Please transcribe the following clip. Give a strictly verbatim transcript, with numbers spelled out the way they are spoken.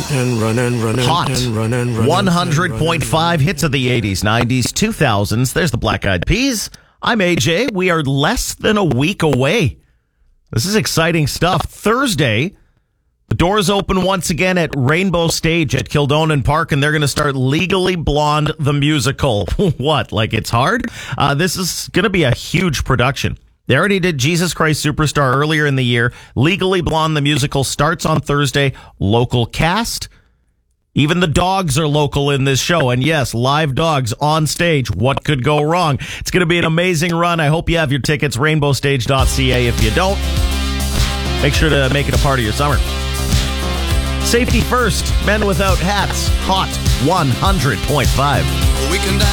and run and run and Hot. and run and run. one hundred point five hits of the eighties, nineties, two thousands. There's the Black Eyed Peas. I'm A J. We are less than a week away. This is exciting stuff. Thursday, the doors open once again at Rainbow Stage at Kildonan Park, and they're going to start Legally Blonde, the musical. What? Like it's hard? Uh, this is going to be a huge production. They already did Jesus Christ Superstar earlier in the year. Legally Blonde, the musical, starts on Thursday. Local cast. Even the dogs are local in this show. And yes, live dogs on stage. What could go wrong? It's going to be an amazing run. I hope you have your tickets. rainbow stage dot c a. If you don't, make sure to make it a part of your summer. Safety first. Men Without Hats. Hot one hundred point five. We can dance.